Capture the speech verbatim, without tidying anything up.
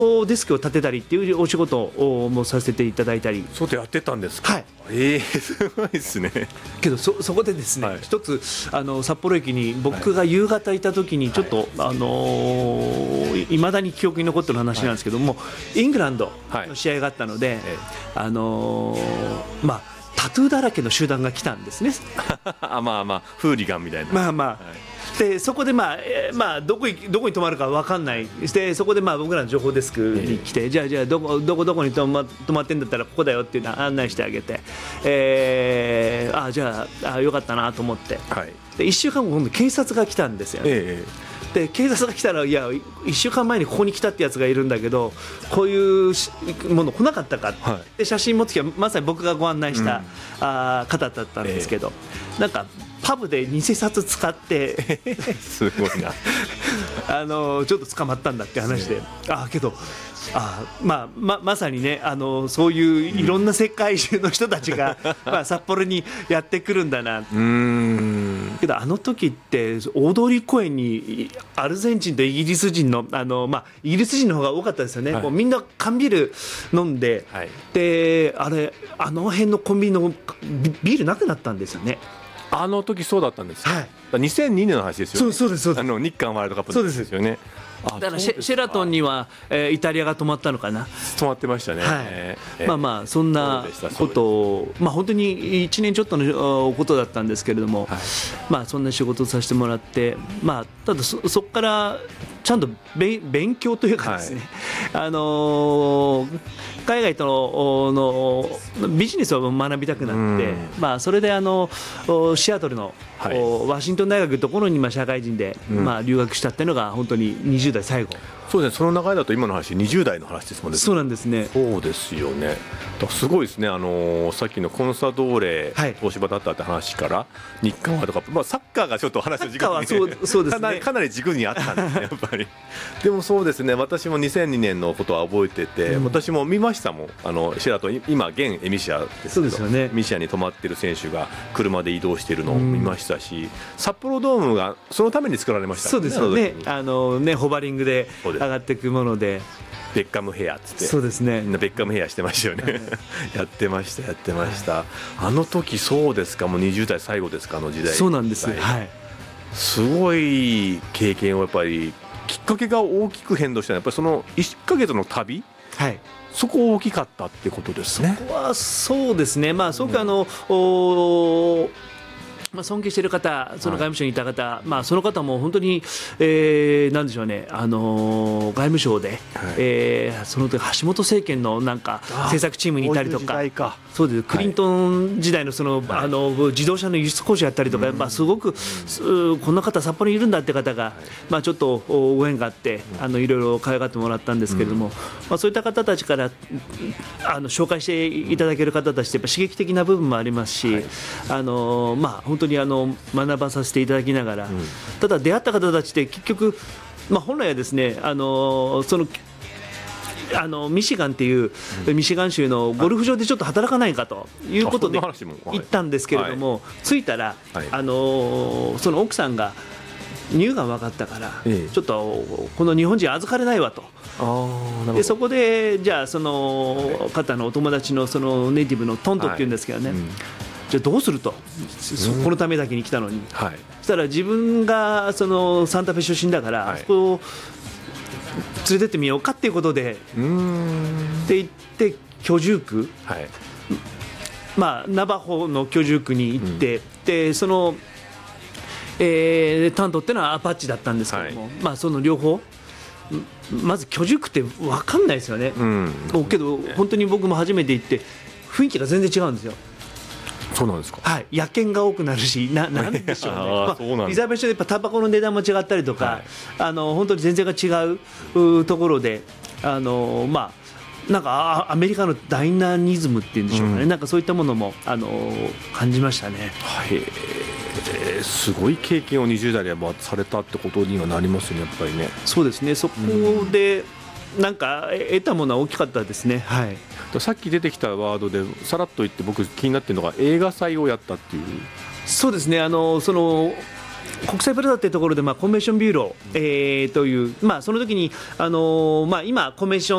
デスクを立てたりっていうお仕事をもさせていただいたり。 外やってたんですか。 はい、 えー、すごいですね。 けど そ, そこでですね、はい、一つあの札幌駅に僕が夕方いた時にちょっと、はい、あのー、未だに記憶に残ってる話なんですけども、はい、イングランドの試合があったので、はい、あのー、まあタトゥーだらけの集団が来たんですね。 あまあまあフーリガンみたいな。 まあまあ、はい、でそこで、まあえーまあ、どこにどこに泊まるか分かんないで、そこでまあ僕らの情報デスクに来て、えー、じゃあじゃあどこどこどこに泊ま、泊まってんだったらここだよっていうのを案内してあげて、えー、あじゃあ、あよかったなと思って、はい、でいっしゅうかんご今度警察が来たんですよね。えーで警察が来たら、いやいっしゅうかんまえにここに来たってやつがいるんだけど、こういうもの来なかったか、はい、で写真持ってきて、まさに僕がご案内した、うん、あ方だったんですけど、えー、なんかパブで偽札使ってすごいなあのちょっと捕まったんだって話で、あけどあ、まあ、ま, まさにね、あのそういういろんな世界中の人たちが、まあ、札幌にやってくるんだな。うーんけどあの時って大通公園にアルゼンチンとイギリス人の、あの、まあ、イギリス人の方が多かったですよね、はい、もうみんな缶ビール飲んで、はい、であれあの辺のコンビニのビールなくなったんですよね。 あの時そうだったんですよ、 はい、 にせんにねんの話ですよね。 そうそうですそうです。 あの日韓ワールドカップですよね。 だからシ ェ, シェラトンには、えー、イタリアが泊まったのかな。 泊まってましたね、 はいえー、まあまあそんなことを、まあ、本当にいちねんちょっとのことだったんですけれども、はい、まあそんな仕事をさせてもらって、まあ、ただ そ, そこからちゃんと勉強というかですね、はい、あのー、海外と の, のビジネスを学びたくなって、まあ、それであのシアトルの、はい、ワシントン大学のところにまあ社会人で、うんまあ、留学したっていうのが本当ににじゅう代最後。 そうですね、その流れだと今の話にじゅう代の話ですもんね。 そうなんですね。 そうですよね。だすごいですね、あのー、さっきのコンサドーレ、はい、東芝だったって話から日韓ワールドカップ、まあ、サッカーがちょっと話の軸に、ね、 そうそうですね、 かなり、かなり軸にあったんですねやっぱりでもそうですね、私もにせんにねんのことは覚えてて、うん、私も見ましたもん。あのシェラトン、今現エミシアですけど、そうですよね、エミシアに泊まってる選手が車で移動しているのを見ましたし、うん、札幌ドームがそのために作られましたもんね。 そうですよね、あのねホバリングで上がっていくもので、 ベッカムヘアっつって、 そうですね、 みんなベッカムヘアしてましたよね、はい、やってましたやってました、はい、あの時そうですか、もうにじゅう代最後ですか、あの時代。 そうなんです、はい、 すごい経験をやっぱり、きっかけが大きく変動したのはやっぱりそのいっかげつの旅、はい、そこ大きかったってことですね。 そこはそうですね、まあすごくあの、うんまあ、尊敬している方、その外務省にいた方、はいまあ、その方も本当に、えー、なんでしょうね、あのー、外務省で、はいえー、その時橋本政権のなんか政策チームにいたりと か, かそうです、クリントン時代 の, その、はい、あの自動車の輸出交渉やったりとか、はいまあ、すごく、うん、こんな方札幌にいるんだって方が、はいまあ、ちょっとご縁があってあのいろいろ可愛がってもらったんですけれども、うんまあ、そういった方たちからあの紹介していただける方たちってやっぱ刺激的な部分もありますし、はいあのまあ、本当にあの学ばさせていただきながら、うん、ただ出会った方たちって結局、まあ、本来はですねあのそのあのミシガンっていう、うん、ミシガン州のゴルフ場でちょっと働かないかということで行ったんですけれども、はい、着いたら、はい、あのその奥さんが乳がん分かったから、ええ、ちょっとこの日本人預かれないわと。あでそこでじゃあその方のお友達のそのネイティブのトントっていうんですけどね、はいうんじゃあどうすると、このためだけに来たのに、はい、そしたら自分がそのサンタフェ出身だから、はい、そこを連れてってみようかっていうことでうーんって言って居住区、はいまあ、ナバホの居住区に行って、うん、でその、えー、担当っていうのはアパッチだったんですけども、はいまあ、その両方まず居住区って分かんないですよね、うん、けど本当に僕も初めて行って雰囲気が全然違うんですよ。 そうなんですか、 はい、野犬が多くなるし な, なんでしょうねまあ、リザーベーションでやっぱタバコの値段も違ったりとか、はい、あの本当に全然が違うところであの、まあ、なんかアメリカのダイナニズムっていうんでしょうかね、うん、なんかそういったものもあの感じましたね。 はい、えー、すごい経験をにじゅう代でされたってことにはなりますねやっぱりね。 そうですね、そこで、うん、なんか得たものは大きかったですね。はい、 さっき出てきたワードでさらっと言って僕気になっているのが映画祭をやったっていう。 そうですね、あのその国際プラザというところで、まあ、コンベンションビューロー、えー、という、まあ、その時にあの、まあ、今コンベンション